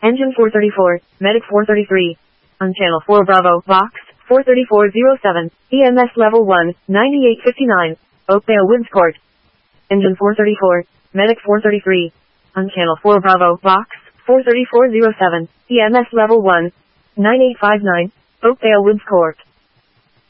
Engine 434, Medic 433. On Channel 4 Bravo, Box 43407, EMS Level 1, 9859, Oakdale Winds Court. Engine 434, Medic 433. On Channel 4 Bravo, Box 43407, EMS Level 1, 9859, Oakdale Winds Court.